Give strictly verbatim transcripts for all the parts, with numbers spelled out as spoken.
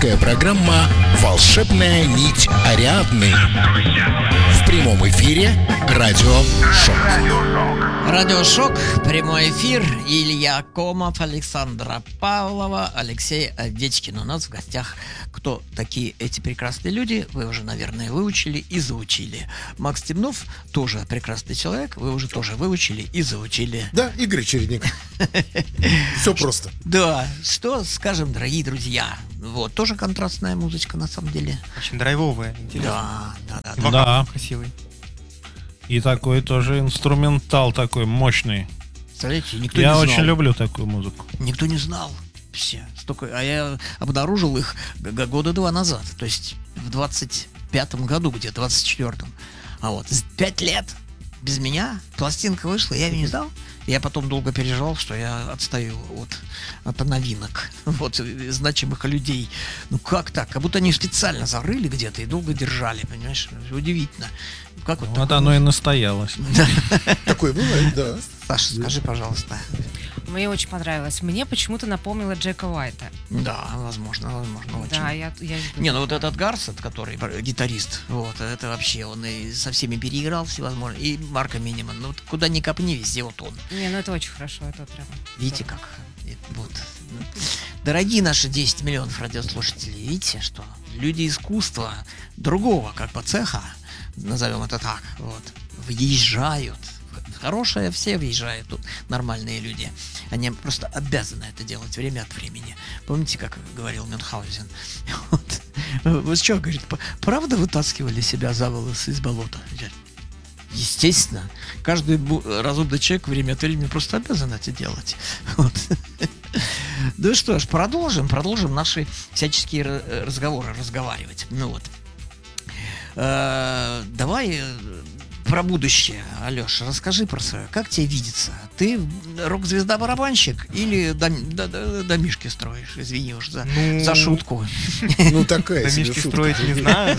Авторская программа «Волшебная нить Ариадны». В прямом эфире Радио Шок. Радио Шок, прямой эфир. Илья Комов, Александра Павлова, Алексей Овечкин. У нас в гостях. Кто такие эти прекрасные люди, вы уже, наверное, выучили и заучили. Макс Темнов тоже прекрасный человек, вы уже тоже выучили и заучили. Да, Игорь Чередник. Все просто. Да, что скажем, дорогие друзья. Вот, тоже контрастная музычка, на самом деле. Очень драйвовая, интересно. Да, да, да. Вокал Да. красивый. И такой тоже инструментал такой мощный. Представляете, никто Я не знал. очень люблю такую музыку. Никто не знал. Все. Столько... А я обнаружил их г- года два назад. То есть в двадцать пятом году, где-то двадцать четвёртом. А вот пять лет без меня пластинка вышла, я ее не знал. Я потом долго переживал, что я отстаю от, от новинок, вот, значимых людей. Ну как так? Как будто они специально зарыли где-то и долго держали, понимаешь? Удивительно. Как вот, Вот такое? оно и настоялось. Такое бывает, да. Саша, скажи, пожалуйста. Мне очень понравилось. Мне почему-то напомнило Джека Уайта. Да, возможно, возможно, очень. Да, я, я Не, ну вот этот Гарсет, который гитарист, вот, это вообще, он и со всеми переиграл всевозможно, и Марка Миниман, ну вот куда ни копни, везде вот он. Не, ну это очень хорошо, это прям. Видите, как? И вот. Дорогие наши десять миллионов радиослушателей, видите, что люди искусства другого, как бы, цеха, назовем это так, вот, въезжают. Хорошие все въезжают тут, нормальные люди. Они просто обязаны это делать время от времени. Помните, как говорил Мюнхгаузен? Вот, вот что, говорит, правда вытаскивали себя за волосы из болота? Естественно. Каждый разумный человек время от времени просто обязан это делать. Вот. Ну что ж, продолжим, продолжим наши всяческие разговоры, разговаривать. Ну вот. Э, давай про будущее, Алёша, расскажи про свое. Как тебе видится? Ты рок-звезда-барабанщик или дом, до, до, домишки строишь? Извини уж за, Ну, за шутку. Ну такая себе Домишки шутка. строить не знаю.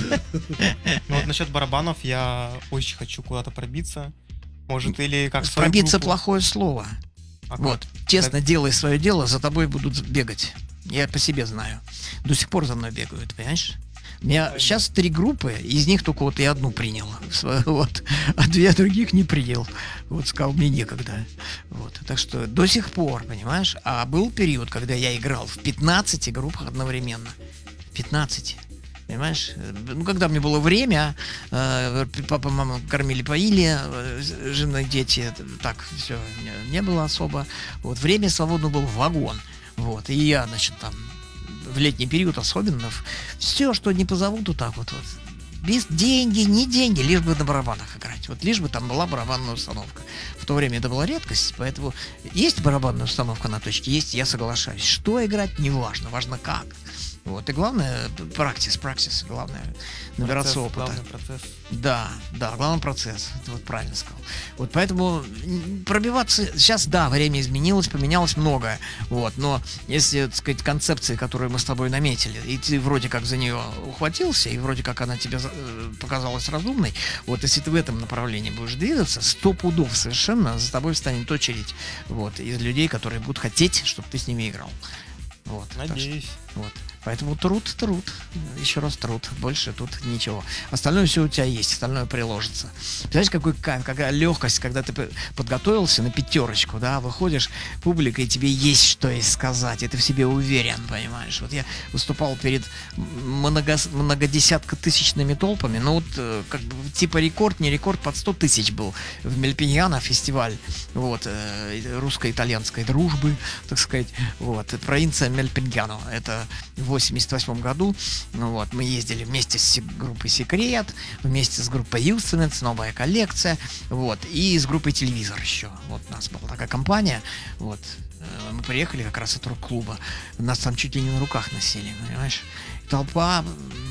Но вот насчет барабанов я очень хочу куда-то пробиться. Может, или как свою Пробиться группу. плохое слово. А как? Вот, честно, делай свое дело, за тобой будут бегать. Я по себе знаю. До сих пор за мной бегают, понимаешь? У меня сейчас три группы, из них только вот я одну принял, вот, а две других не принял. Вот сказал, мне некогда. Вот, так что до сих пор, понимаешь? А был период, когда я играл в пятнадцати группах одновременно. пятнадцать. Понимаешь? Ну, когда мне было время, э, папа, мама кормили, поили, э, жена, дети, так, все, не, не было особо. Вот, время свободно было вагон. Вот, и я, значит, там, в летний период особенно, все, что не позовут, вот так вот, вот. Без деньги, не деньги, лишь бы на барабанах играть. Вот лишь бы там была барабанная установка. В то время это была редкость, поэтому есть барабанная установка на точке, есть, я соглашаюсь. Что играть, не важно, важно как. Вот, и главное, практис, практис, главное, набираться Процесс, опыта. главный процесс. Да, да, главный процесс, ты вот правильно сказал. Вот поэтому пробиваться, сейчас, да, время изменилось, поменялось многое, вот, но если, так сказать, концепции, которую мы с тобой наметили, и ты вроде как за нее ухватился, и вроде как она тебе э, показалась разумной, вот, если ты в этом направлении будешь двигаться, сто пудов совершенно за тобой встанет очередь, вот, из людей, которые будут хотеть, чтобы ты с ними играл. Вот, так что, Надеюсь. вот. Поэтому труд, труд, еще раз труд, больше тут ничего. Остальное все у тебя есть, остальное приложится. Знаешь, какой кайф, какая легкость, когда ты подготовился на пятерочку, да, выходишь, публика, и тебе есть что ей сказать, и ты в себе уверен, понимаешь. Вот я выступал перед много, многодесяткотысячными толпами, ну вот, как бы, типа рекорд, не рекорд, под сто тысяч был в Мельпиньяно фестиваль, вот, русско-итальянской дружбы, так сказать, вот, провинция Мельпиньяно, это в восемьдесят восьмом году, ну вот, мы ездили вместе с группой Секрет, вместе с группой Юстенец, новая коллекция, вот, и с группой Телевизор еще, вот, у нас была такая компания, вот, мы приехали как раз от рок-клуба, нас там чуть ли не на руках носили, понимаешь, толпа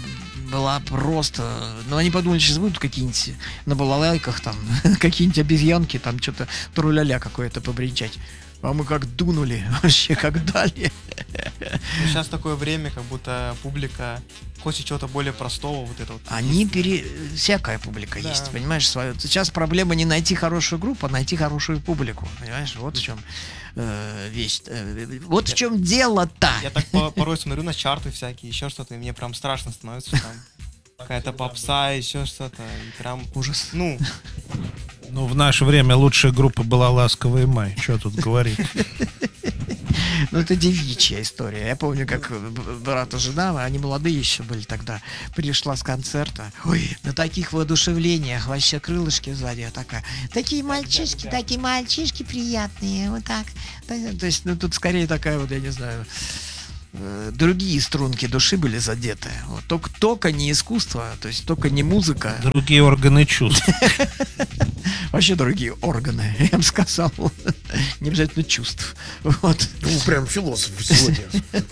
была просто, ну, они подумали, сейчас будут какие-нибудь на балалайках там, какие-нибудь обезьянки, там, что-то тру-ля-ля какое-то побренчать. А мы как дунули, вообще как дали. Ну, сейчас такое время, как будто публика хочет чего-то более простого, вот это вот. Они пере... Всякая публика Да. есть, понимаешь? Свою... Сейчас проблема не найти хорошую группу, а найти хорошую публику, понимаешь? Вот в чем э, вещь. Э, вот в чем дело-то. Я так по- порой смотрю на чарты всякие, еще что-то, и мне прям страшно становится, что там какая-то попса, еще что-то, и прям, Ужас. ну, Ну, в наше время лучшая группа была «Ласковый май». Что тут говорить? Ну, это девичья история. Я помню, как б- брат и жена, они молодые еще были тогда, пришла с концерта. Ой, на таких воодушевлениях, вообще крылышки сзади, такая. Такие мальчишки, такие мальчишки приятные, вот так. Да, то есть, ну, тут скорее такая вот, я не знаю, э, другие струнки души были задеты. Вот. Только, только не искусство, то есть только не музыка, Другие органы чувств. вообще другие органы, я бы сказал. Не обязательно чувств. Вот. Ну, прям философ сегодня.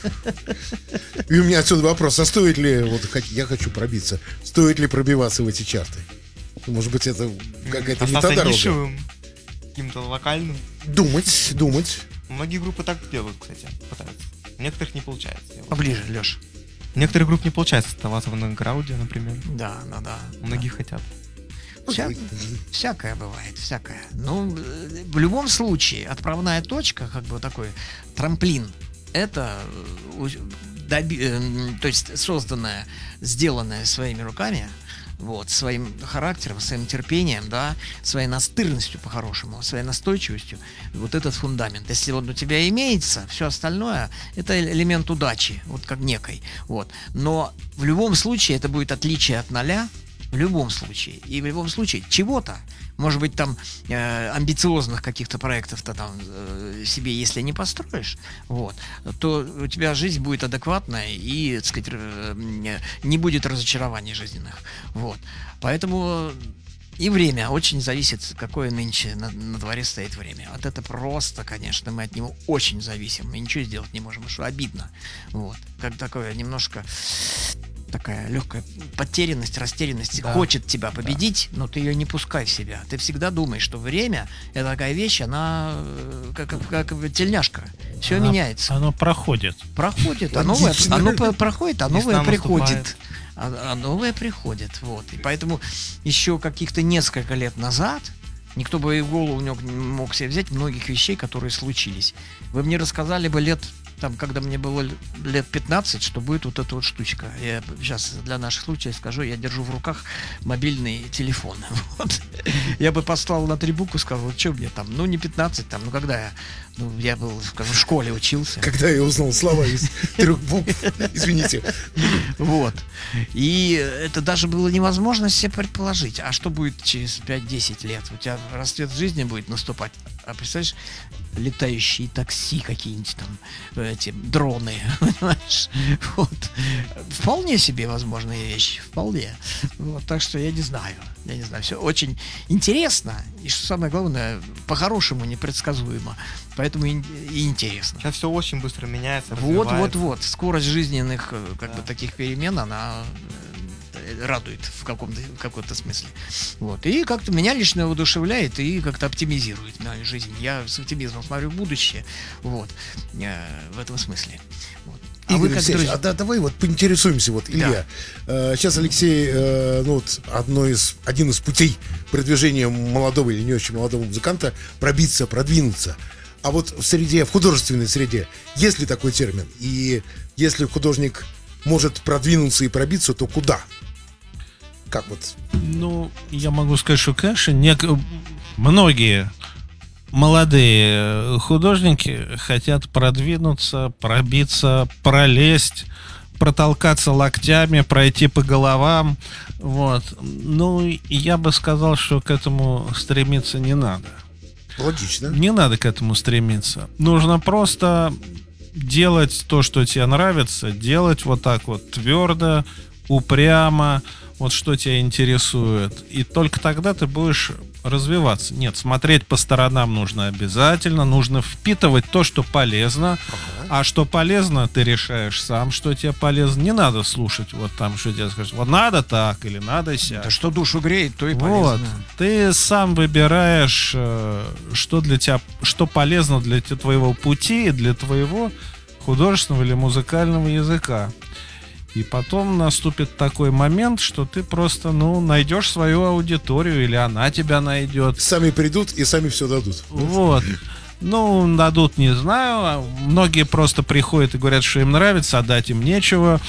И у меня отсюда вопрос, а стоит ли, вот хот- я хочу пробиться, стоит ли пробиваться в эти чарты? Может быть, это какая-то не та остаться дорога? нишевым, каким-то локальным. Думать, думать. Многие группы так делают, кстати, пытаются. У некоторых не получается. Я вот- Поближе, Леш. У некоторых групп не получается оставаться в андеграунде, например. Да, да, да. Многие хотят. Вся- всякое бывает, всякое. Ну, э, в любом случае, отправная точка, как бы такой трамплин, это э, у- доби- э, м, то есть созданное, сделанное своими руками, вот, своим характером, своим терпением, да, своей настырностью по-хорошему, своей настойчивостью, вот этот фундамент. Если он у тебя имеется, все остальное это элемент удачи, вот как некой. Вот. Но в любом случае это будет отличие от ноля, в любом случае. И в любом случае чего-то, может быть, там э, амбициозных каких-то проектов-то там э, себе, если не построишь, вот, то у тебя жизнь будет адекватная и, так сказать, э, не- не будет разочарований жизненных. Вот. Поэтому и время очень зависит, какое нынче на, на дворе стоит время. Вот это просто, конечно, мы от него очень зависим. Мы ничего сделать не можем, что обидно. Вот. Как такое немножко такая легкая потерянность, растерянность Да. хочет тебя победить, но ты ее не пускай в себя. Ты всегда думаешь, что время это такая вещь, она э, как, как, как тельняшка. Все Она- меняется. Оно проходит. Проходит, а новое, Логично. оно по- проходит, а новое Весна приходит. наступает. А, а новое приходит. Вот. И поэтому еще каких-то несколько лет назад никто бы и в голову не мог- не мог себе взять многих вещей, которые случились. Вы мне рассказали бы лет, там, когда мне было л- лет пятнадцать, что будет вот эта вот штучка. Я сейчас для наших случаев скажу, я держу в руках мобильный телефон. Вот. Я бы послал на три буквы, сказал, вот что мне там, ну не пятнадцать, там, ну когда я, ну я был, скажем, в школе учился. Когда я узнал слова из трех букв, извините. Вот. И это даже было невозможно себе предположить. А что будет через пять-десять лет? У тебя расцвет жизни будет наступать. А представляешь, летающие такси какие-нибудь там, эти дроны, понимаешь? Вот. Вполне себе возможные вещи. Вполне. Вот. Так что я не знаю. Я не знаю. Все очень интересно. И что самое главное, по-хорошему непредсказуемо. Поэтому и, и интересно. Сейчас все очень быстро меняется, Вот, вот, развивается. вот. Скорость жизненных э, как Да. бы таких перемен, она э, радует в каком-то в каком-то смысле. Вот. И как-то меня лично воодушевляет и как-то оптимизирует мою жизнь. Я с оптимизмом смотрю в будущее. Вот. Э, в этом смысле. Вот. А Игорь вы как Алексеевич, друзья? а да- давай вот поинтересуемся, вот, Илья. э, сейчас Алексей, э, ну вот, одно из, один из путей продвижения молодого или не очень молодого музыканта пробиться, продвинуться. А вот в среде, в художественной среде, есть ли такой термин? И если художник может продвинуться и пробиться, то куда? Как вот? Ну, я могу сказать, что, конечно, нек- многие молодые художники хотят продвинуться, пробиться, пролезть, протолкаться локтями, пройти по головам. Вот. Ну, и я бы сказал, что к этому стремиться не надо. Логично. Не надо к этому стремиться. Нужно просто делать то, что тебе нравится, делать вот так вот твердо, упрямо, вот что тебя интересует. И только тогда ты будешь развиваться. Нет, смотреть по сторонам нужно обязательно, нужно впитывать то, что полезно, а что полезно, ты решаешь сам, что тебе полезно. Не надо слушать вот там, что тебе скажут, вот надо так или надо сяк. Да что душу греет, то и Вот, полезно. ты сам выбираешь, э, что для тебя, что полезно для те- твоего пути и для твоего художественного или музыкального языка. И потом наступит такой момент, что ты просто, ну, найдешь свою аудиторию, или она тебя найдет. Сами придут и сами все дадут. Вот. Ну, дадут, не знаю. Многие просто приходят и говорят, что им нравится, а дать им нечего.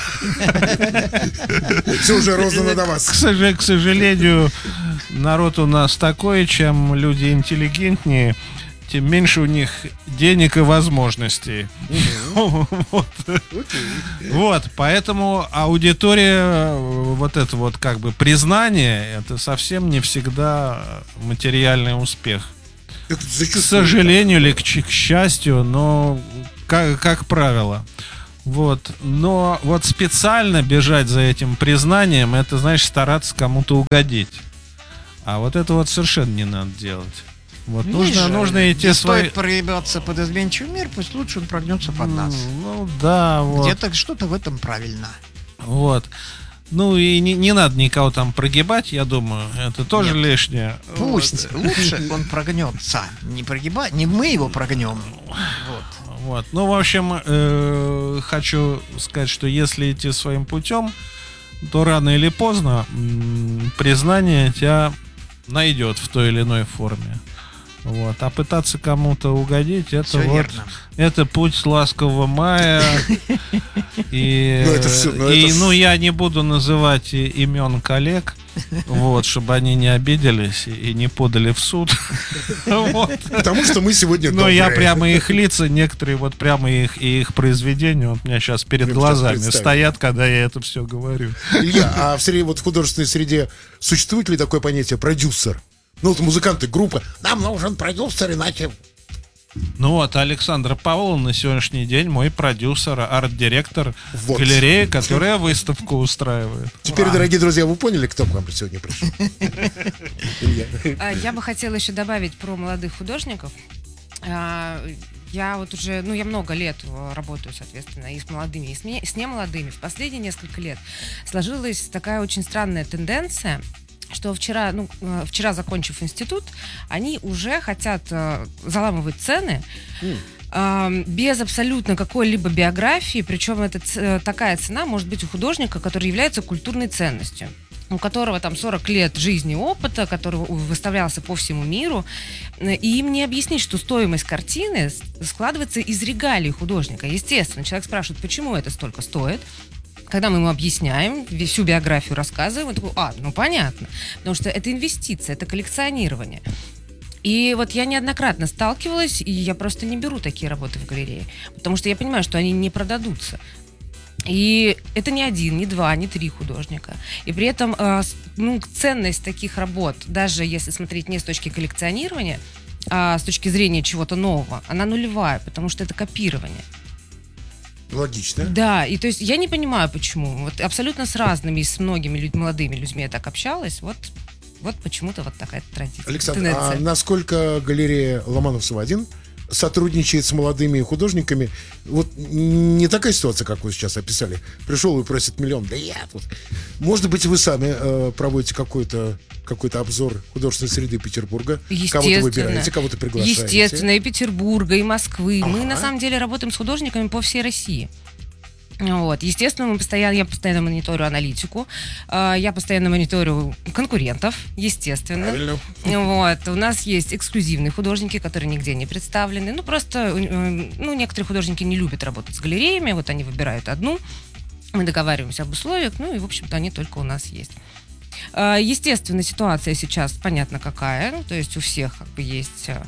Все уже роздано до К вас. сожа- к сожалению, народ у нас такой, чем люди интеллигентнее, тем меньше у них денег и возможностей. Вот. Вот, поэтому аудитория, вот это вот как бы признание, это совсем не всегда материальный успех. Это К зачастую сожалению или к, ч- к счастью, но как, как правило. Вот. Но вот специально бежать за этим признанием, это, знаешь, стараться кому-то угодить. А вот это вот совершенно не надо делать. Вот нужно, Ниже. нужно идти Не свои... стоит проебаться под изменчивый мир, пусть лучше он прогнется под нас. Ну да, вот. Где-то что-то в этом правильно. Вот. Ну и не, не надо никого там прогибать, я думаю, это тоже Нет. лишнее. Пусть лучше он прогнется. Не прогибать, не мы его прогнем. Вот. Вот. Ну, в общем, э, хочу сказать, что если идти своим путем, то рано или поздно м, признание тебя найдет в той или иной форме. Вот. А пытаться кому-то угодить, это Всё вот верно. это путь ласкового мая. И, Ну, это всё, ну, и, это ж- ну, я не буду называть и- имен коллег, вот, чтобы они не обиделись и, и не подали в суд. Вот. Потому что мы сегодня Но я добрые. прямо их лица, некоторые вот прямо их и их произведения, вот у меня сейчас перед Прям глазами сейчас представил. стоят, когда я это все говорю. Илья, а в среде, вот в художественной среде существует ли такое понятие продюсер? Ну вот музыканты, группа, нам нужен продюсер, иначе... Ну вот, Александра Павловна на сегодняшний день мой продюсер, арт-директор Вот. галереи, которая выставку устраивает. Теперь, дорогие друзья, вы поняли, кто к вам сегодня пришел? Илья. А, Я бы хотела еще добавить про молодых художников. А, Я вот уже, ну, я много лет э, работаю, соответственно, и с молодыми, и с, не, с немолодыми. В последние несколько лет сложилась такая очень странная тенденция, что вчера, ну, э, вчера, закончив институт, они уже хотят э, заламывать цены э, без абсолютно какой-либо биографии, причем это ц- э, такая цена может быть у художника, который является культурной ценностью, у которого там сорок лет жизни опыта, который выставлялся по всему миру, и им не объяснить, что стоимость картины с- складывается из регалий художника. Естественно, человек спрашивает, почему это столько стоит. Когда мы ему объясняем, ве- всю биографию рассказываем, он такой, а, ну понятно, потому что это инвестиция, это коллекционирование. И вот я неоднократно сталкивалась, и я просто не беру такие работы в галерее, потому что я понимаю, что они не продадутся. И это не один, не два, не три художника. И при этом э, с- ну, ценность таких работ, даже если смотреть не с точки коллекционирования, а с точки зрения чего-то нового, она нулевая, потому что это копирование. Логично. Да, и то есть я не понимаю, почему. Вот абсолютно с разными, и с многими людь- молодыми людьми я так общалась, вот, вот почему-то вот такая традиция. Александр, тенденция. а насколько галерея Ломоносова один сотрудничает с молодыми художниками? Вот не такая ситуация, как вы сейчас описали. Пришел и просит миллион. Да я тут. Может быть, вы сами э, проводите какой-то какой-то обзор художественной среды Петербурга. Кого-то Естественно. выбираете, кого-то приглашаете. Естественно, и Петербурга, и Москвы. Мы Ага. на самом деле работаем с художниками по всей России. Вот. Естественно, мы постоянно, я постоянно мониторю аналитику, э, я постоянно мониторю конкурентов, естественно. Правильно. Вот. У нас есть эксклюзивные художники, которые нигде не представлены. Ну, просто, э, ну, некоторые художники не любят работать с галереями, вот они выбирают одну, мы договариваемся об условиях, ну, и, в общем-то, они только у нас есть. Э, Естественно, ситуация сейчас понятно какая, то есть у всех как бы есть э,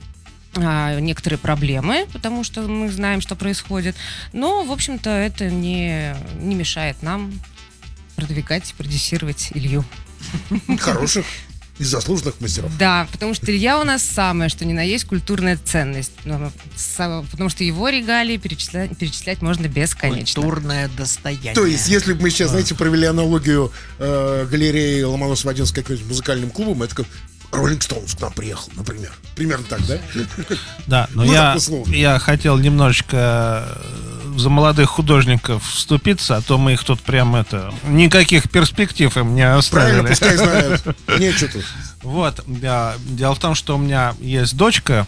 а, некоторые проблемы, потому что мы знаем, что происходит. Но, в общем-то, это не, не мешает нам продвигать и продюсировать Илью. Хороших и заслуженных мастеров. Да, потому что Илья у нас самое, что ни на есть, культурная ценность. Ну, са- Потому что его регалии перечислять, перечислять можно бесконечно. Культурное достояние. То есть, если бы мы сейчас, знаете, провели аналогию э, галереи Ломоносова один с каким-нибудь музыкальным клубом, это как Роллинг Стоунс к нам приехал, например. Примерно так, да? Да, но Ну, я, так условно. я хотел немножечко э, за молодых художников вступиться, а то мы их тут прям это... Никаких перспектив им не Правильно, оставили. пускай знают. Нечего тут. Вот, да, дело в том, что у меня есть дочка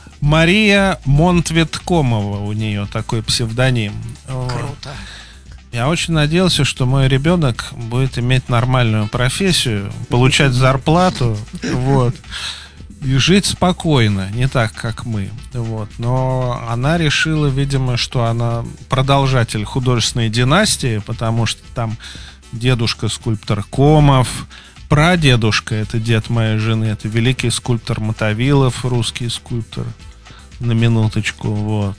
Мария Монтветкомова, у нее такой псевдоним. Вот. Круто. Я очень надеялся, что мой ребенок будет иметь нормальную профессию, получать зарплату, вот, и жить спокойно, не так, как мы. Вот. Но она решила, видимо, что она продолжатель художественной династии, потому что там дедушка скульптор Комов, прадедушка, это дед моей жены, это великий скульптор Мотовилов, русский скульптор, на минуточку, вот.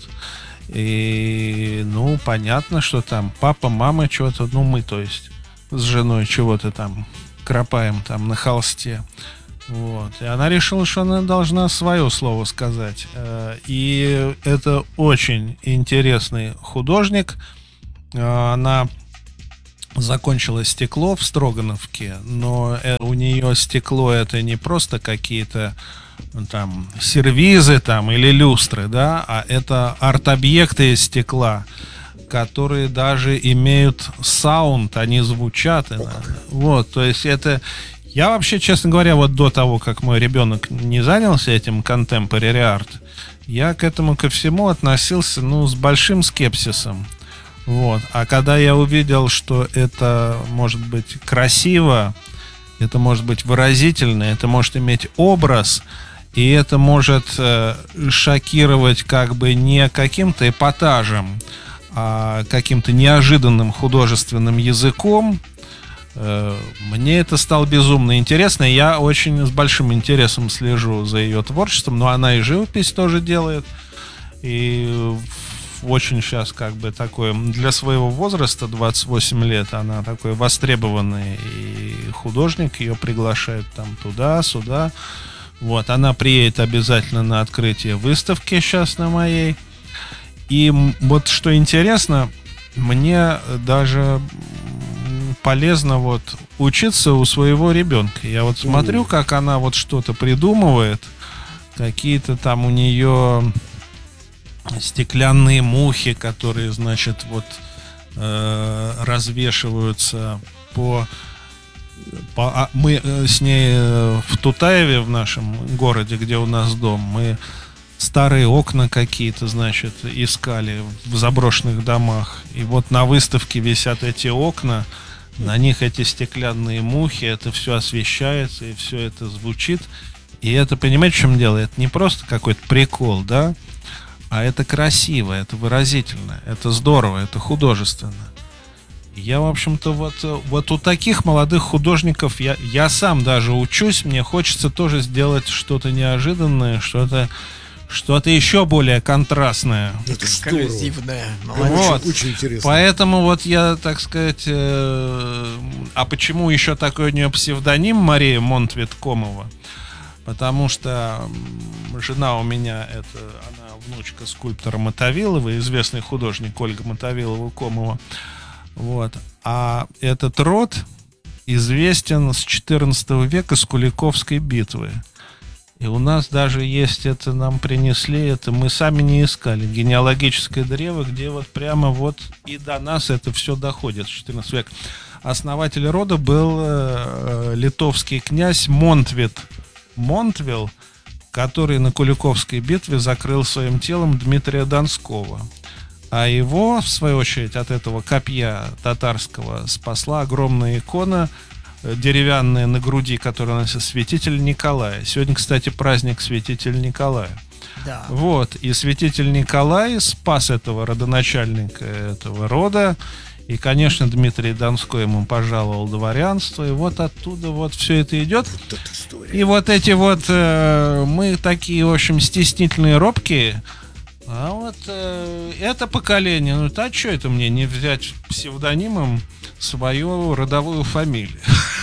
И, ну, понятно, что там папа, мама что-то, ну, мы, то есть, с женой чего-то там кропаем там на холсте. Вот. И она решила, что она должна свое слово сказать. И это очень интересный художник. Она закончила стекло в Строгановке, но у нее стекло это не просто какие-то там сервизы там или люстры, да, а это арт-объекты из стекла, которые даже имеют саунд, они звучат. Вот, то есть это... Я вообще, честно говоря, вот до того, как мой ребенок не занялся этим contemporary art, я к этому ко всему относился, ну, с большим скепсисом. Вот. А когда я увидел, что это может быть красиво, это может быть выразительно, это может иметь образ, и это может э, шокировать как бы не каким-то эпатажем, а каким-то неожиданным художественным языком, э, мне это стало безумно интересно. Я очень с большим интересом слежу за ее творчеством, но она и живопись тоже делает. И очень сейчас как бы такой, для своего возраста, двадцать восемь лет, она такой востребованный и художник, ее приглашают там туда-сюда. Вот, она приедет обязательно на открытие выставки сейчас на моей. И вот что интересно, мне даже полезно вот учиться у своего ребенка. Я вот смотрю, как она вот что-то придумывает, какие-то там у нее стеклянные мухи, которые, значит, вот э, развешиваются по... по... Мы с ней в Тутаеве, в нашем городе, где у нас дом, мы старые окна какие-то, значит, искали в заброшенных домах. И вот на выставке висят эти окна, на них эти стеклянные мухи, это все освещается, и все это звучит. И это, понимаете, в чем дело? Это не просто какой-то прикол, да? А это красиво, это выразительно, это здорово, это художественно. Я, в общем-то, вот, вот у таких молодых художников я, я сам даже учусь, мне хочется тоже сделать что-то неожиданное, что-то что-то еще более контрастное. Эксклюзивное. Вот. Очень интересно. Поэтому вот я, так сказать, э, а почему еще такой у нее псевдоним Мария Монтвит-Комова? Потому что жена у меня, это она внучка скульптора Мотовилова, известный художник Ольга Мотовилова-Комова. Вот. А этот род известен с четырнадцатого века, с Куликовской битвы. И у нас даже есть, это нам принесли, это мы сами не искали, генеалогическое древо, где вот прямо вот и до нас это все доходит, с четырнадцатого века. Основатель рода был э, литовский князь Монтвит Монтвил, который на Куликовской битве закрыл своим телом Дмитрия Донского. А его, в свою очередь, от этого копья татарского спасла огромная икона, деревянная на груди, которая носит святитель Николая. Сегодня, кстати, праздник святителя Николая. Да. Вот. И святитель Николай спас этого родоначальника этого рода. И, конечно, Дмитрий Донской ему пожаловал дворянство. И вот оттуда вот все это идет. Вот эта история. И вот эти вот э, мы такие, в общем, стеснительные, робкие. А вот э, это поколение, ну, а что это мне не взять псевдонимом свою родовую фамилию?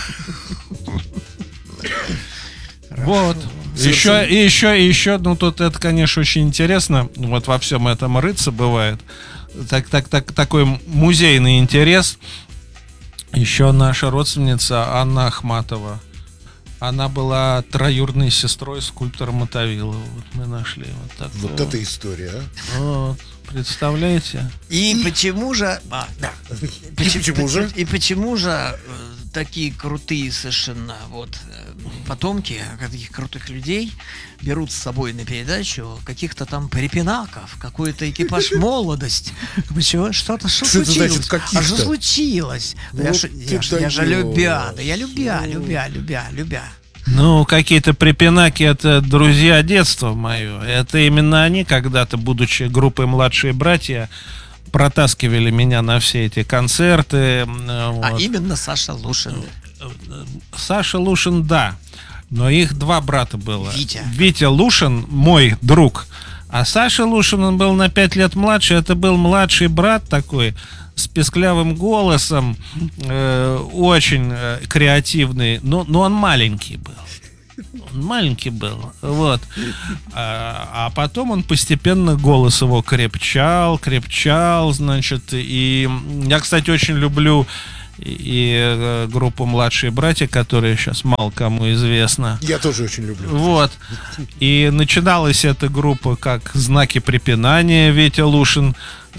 Вот. Еще, и еще, и еще, ну, тут это, конечно, очень интересно. Вот во всем этом рыться бывает. Так, так, так, такой музейный интерес. Еще наша родственница Анна Ахматова. Она была троюродной сестрой скульптора Мотовилова. Вот мы нашли вот такого. Вот эта история, а? Вот, представляете? И почему же... А, да. И почему же? И почему же э, такие крутые совершенно вот э, потомки таких крутых людей берут с собой на передачу каких-то там припинаков, какой-то экипаж молодость. Почему? Что-то что Что это случилось? значит, каких-то? А что случилось? Да я, Вот ж- ты я, ж- я же даёшь. любя, да я любя, любя, любя, любя. Ну, какие-то припинаки — это друзья детства мое. Это именно они когда-то, будучи группой «Младшие братья», протаскивали меня на все эти концерты. А вот. именно Саша Лушин. Саша Лушин, да. Но их два брата было. Витя. Витя Лушин, мой друг. А Саша Лушин, он был на пять лет младше. Это был младший брат такой, с песклявым голосом, э, очень э, креативный. Но, но он маленький был. Он маленький был, вот. А, а потом он постепенно, голос его крепчал, крепчал, значит. И я, кстати, очень люблю и, и э, группу «Младшие братья», которая сейчас мало кому известна. Я тоже очень люблю. Вот. И начиналась эта группа как «Знаки препинания», Витя Лушин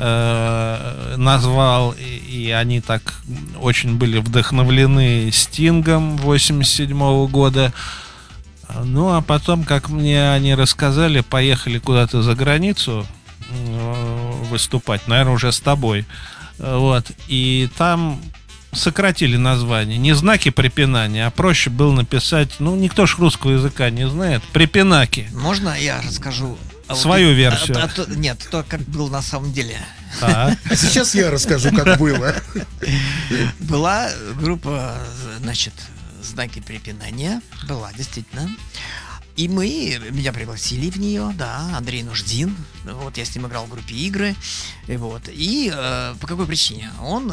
э, назвал. И, и они так очень были вдохновлены Стингом восемьдесят седьмого года. Ну, а потом, как мне они рассказали, поехали куда-то за границу э, выступать, наверное, уже с тобой. Вот. И там сократили название. Не «Знаки препинания», а проще было написать, ну, никто ж русского языка не знает, «Препинаки». Можно я расскажу? а вот Свою и- версию. а- а то- нет, то, как было на самом деле. Так. А сейчас я расскажу, как было. Была группа, значит, «Знаки препинания». Была, действительно. И мы, меня пригласили в нее, да, Андрей Нуждин, вот, я с ним играл в группе «Игры», и вот, и э, по какой причине? Он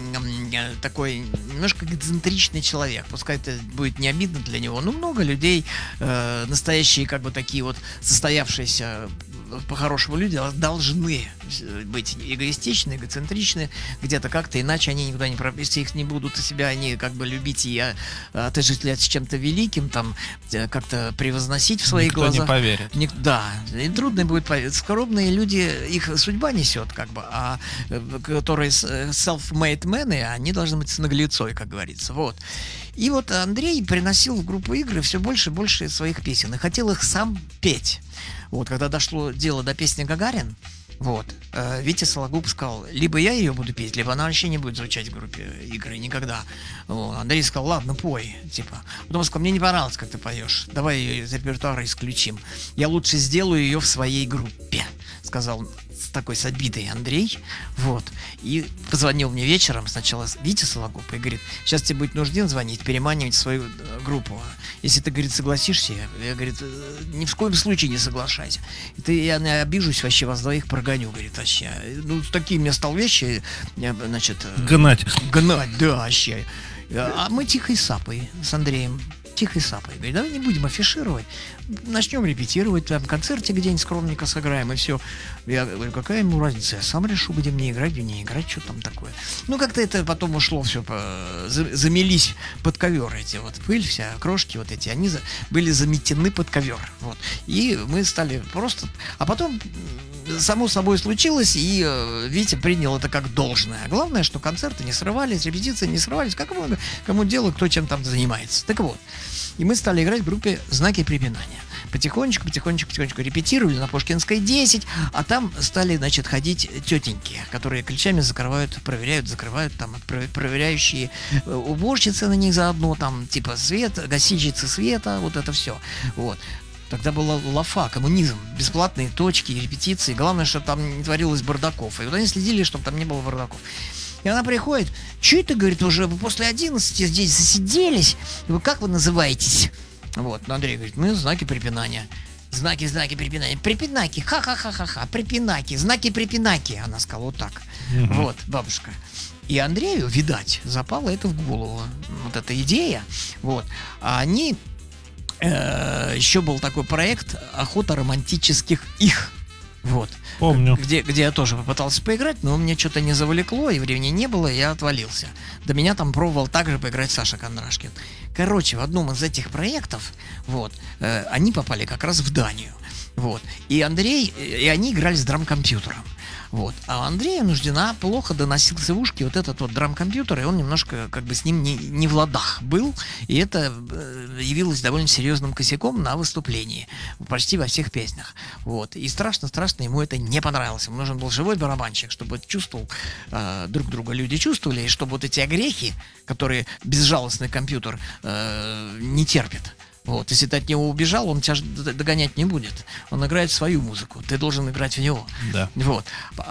м, э, такой немножко эксцентричный человек, пускай это будет не обидно для него, но много людей, э, настоящие, как бы такие вот состоявшиеся по-хорошему люди должны быть эгоистичны, эгоцентричны, где-то как-то, иначе они никуда не про... если их не будут себя, они как бы любить и а, отождествлять с чем-то великим, там, э, как-то превозносить в своих Никто глазах. не поверит. Ник- Да, и трудно будет поверить. Скоромные люди, их судьба несет, как бы, а э, которые с- э, self-made men, они должны быть с наглецой, как говорится. Вот. И вот Андрей приносил в группу «Игры» все больше и больше своих песен и хотел их сам петь. Вот, когда дошло дело до песни «Гагарин», вот, э, Витя Сологуб сказал, либо я ее буду петь, либо она вообще не будет звучать в группе «Игры» никогда. Вот, Андрей сказал, ладно, пой, типа. Потом сказал, мне не понравилось, как ты поешь, давай ее из репертуара исключим. Я лучше сделаю ее в своей группе, сказал с такой с обидой Андрей, вот. И позвонил мне вечером, сначала Витя Сологуб, и говорит, сейчас тебе будет Нуждин звонить, переманивать в свою э, группу. Если ты, говорит, согласишься, я, говорит, «э, ни в коем случае не соглашайся. И ты, я не обижусь, вообще вас двоих прогоню, говорит, вообще. Ну, такие мне стал вещи, я, значит... э, Гнать. Гнать, да, вообще. А мы тихой сапой с Андреем, тихой сапой. Говорит, давай не будем афишировать, начнем репетировать, там, в концерте где-нибудь скромненько сыграем, и все. Я говорю, какая ему разница, я сам решу, где мне играть, где не играть, что там такое. Ну, как-то это потом ушло все, по... за- замелись под ковер эти вот, пыль вся, крошки вот эти, они за- были заметены под ковер, вот. И мы стали просто... А потом само собой случилось, и э, Витя принял это как должное. А главное, что концерты не срывались, репетиции не срывались, как кому, кому дело, кто чем там занимается. Так вот, и мы стали играть в группе «Знаки препинания». Потихонечку, потихонечку, потихонечку репетировали на Пушкинской десять, а там стали, значит, ходить тетеньки, которые ключами закрывают, проверяют, закрывают, там, про- проверяющие э, уборщицы на них заодно, там, типа свет, гасильщицы света, вот это все. Вот. Тогда была лафа, коммунизм, бесплатные точки, репетиции. Главное, чтобы там не творилось бардаков. И вот они следили, чтобы там не было бардаков. И она приходит, что это, говорит, уже вы после одиннадцати здесь засиделись? Вы как вы называетесь? Вот, ну, Андрей говорит, мы знаки препинания. Знаки, знаки препинания. Препинаки, ха-ха-ха-ха-ха, препинаки, знаки препинаки. Она сказала вот так. Вот, бабушка. И Андрею, видать, запало это в голову. Вот эта идея. Вот. А они... Э, еще был такой проект «Охота романтических их». Вот. Помню. Где, где я тоже попытался поиграть, но мне что-то не завлекло, и времени не было, и я отвалился. До меня там пробовал также поиграть Саша Кондрашкин. Короче, в одном из этих проектов, вот, э, они попали как раз в Данию. Вот. И Андрей, и они играли с драм-компьютером. Вот. А у Андрея Нуждина плохо доносился в ушки вот этот вот драм-компьютер, и он немножко как бы с ним не, не в ладах был, и это э, явилось довольно серьезным косяком на выступлении, почти во всех песнях. Вот. И страшно-страшно ему это не понравилось. Ему нужен был живой барабанщик, чтобы чувствовал, э, друг друга люди чувствовали, и чтобы вот эти огрехи, которые безжалостный компьютер э, не терпит. Вот, если ты от него убежал, он тебя догонять не будет. Он играет свою музыку. Ты должен играть в него. Да. Вот.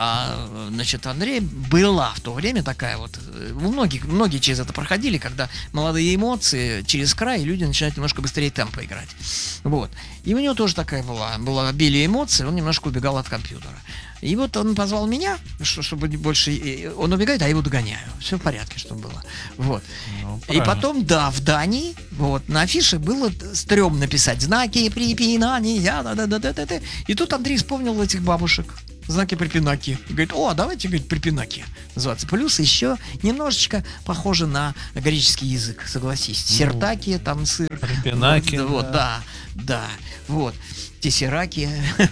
А, значит, Андрей, была в то время такая вот. Многие, многие через это проходили, когда молодые эмоции через край, и люди начинают немножко быстрее темпа играть. Вот. И у него тоже такая была. Было обилие эмоций, он немножко убегал от компьютера. И вот он позвал меня, чтобы больше... Он убегает, а я его догоняю. Все в порядке, чтобы было. Вот. Ну, и потом, да, в Дании, вот, на афише было стрёмно писать знаки препинания, да-да-да-да-да-да. И тут Андрей вспомнил этих бабушек. Знаки препинаки. И говорит, о, давайте, говорит, препинаки называться. Плюс еще немножечко похоже на греческий язык, согласись. Сертаки, там сыр. Препинаки. Вот, вот, да, да, вот. Тессераки.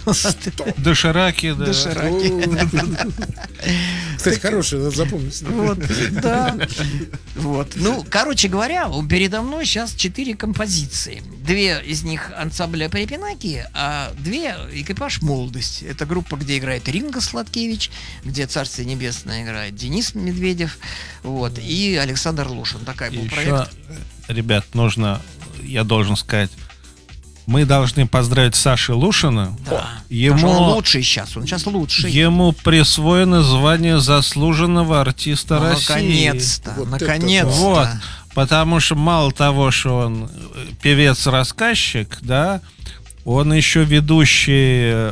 Дошираки, да. Дошираки. Кстати, хороший, надо запомнить. Вот, да. Вот. Ну, короче говоря, передо мной сейчас четыре композиции. Две из них ансамбля Препинаки, а две экипаж «Молодость». Это группа, где играет Ринго Сладкевич, где «Царствие небесное» играет Денис Медведев, вот, и Александр Лушин. Такой был Еще, проект. ребят, нужно, я должен сказать, мы должны поздравить Сашу Лушина. Да. Ему, Потому что он лучший сейчас, он сейчас лучший. ему присвоено звание заслуженного артиста Ну, России. Наконец-то, Вот наконец-то. это Вот, потому что мало того, что он певец-рассказчик, да, он еще ведущий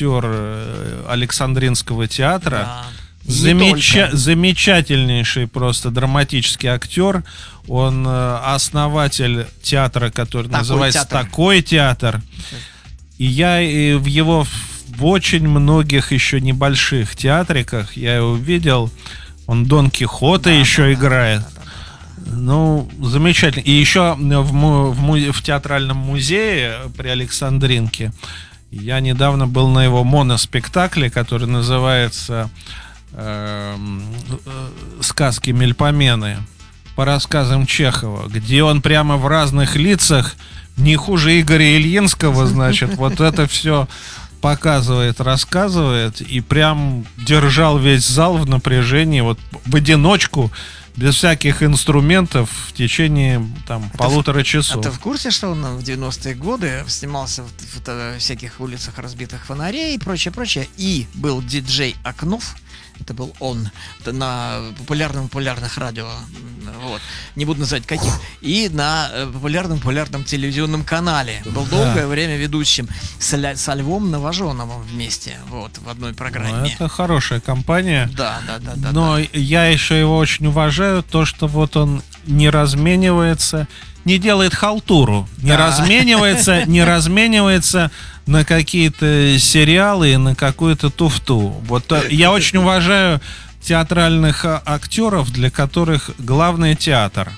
актер Александринского театра. Да. Не Замеча- только. замечательнейший просто драматический актер. Он э, основатель театра, который Такой называется театр. «Такой театр». И я и в его в очень многих еще небольших театриках я его видел. Он Дон Кихота Да, еще да, играет. да, да, да. Ну, замечательно. И еще в, му- в, му- в театральном музее при Александринке я недавно был на его моноспектакле, который называется эм, э, «Сказки Мельпомены» по рассказам Чехова, где он прямо в разных лицах, не хуже Игоря Ильинского, значит, вот это все показывает, рассказывает, и прям держал весь зал в напряжении, вот в одиночку, без всяких инструментов в течение там Это полутора А часов. ты в курсе, что он в девяностые годы снимался в, в, в всяких улицах разбитых фонарей и прочее, прочее, и был диджей Окнов, это был он, это на популярном-популярных радио, вот, не буду называть каких, и на э, популярном-популярном телевизионном канале. Был Да. долгое время ведущим с, Ля- со Львом Новоженовым вместе, вот, в одной Ну, программе. это хорошая компания. Да, да, да, да. Но да. я еще его очень уважаю, то, что вот он не разменивается, не делает халтуру, не Да. разменивается, не разменивается на какие-то сериалы и на какую-то туфту. Вот э, я очень уважаю театральных а, актеров, для которых главный театр.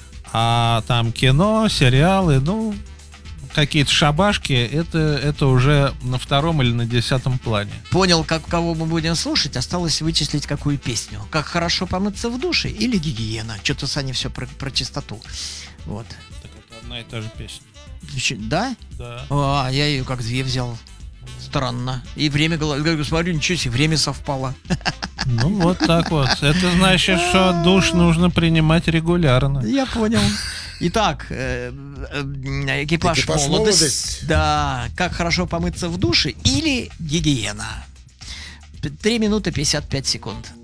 А там кино, сериалы, ну, какие-то шабашки, это, это уже на втором или на десятом плане. Понял, как, кого мы будем слушать, осталось вычислить, какую песню. Как хорошо помыться в душе или гигиена. Что-то Саня все про, про чистоту. Вот. Так это одна и та же песня. Еще- Да? Да. А, я ее как две взял. Странно. И время, гла- говорю, смотрю, ничего себе, время совпало. Ну, вот так вот. Это значит, что душ нужно принимать регулярно. Я понял. Итак, э, э, экипаж, Экипаж молодость. молодость. Да, как хорошо помыться в душе или гигиена. Три минуты пятьдесят пять секунд.